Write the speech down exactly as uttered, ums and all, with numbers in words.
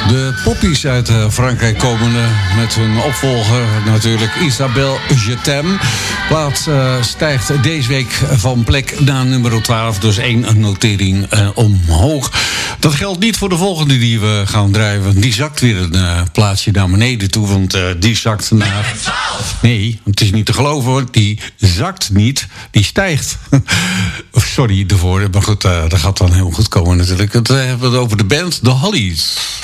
De poppies uit Frankrijk komen met hun opvolger natuurlijk Isabelle Je t'aime. Plaats uh, stijgt deze week van plek naar nummer twaalf, dus één notering uh, omhoog. Dat geldt niet voor de volgende die we gaan draaien. Die zakt weer een uh, plaatsje naar beneden toe, want uh, die zakt naar... Nee, het is niet te geloven hoor. Die zakt niet, die stijgt. Sorry ervoor, maar goed, uh, dat gaat dan helemaal goed komen natuurlijk. Het, uh, hebben we het over de band The Hollies.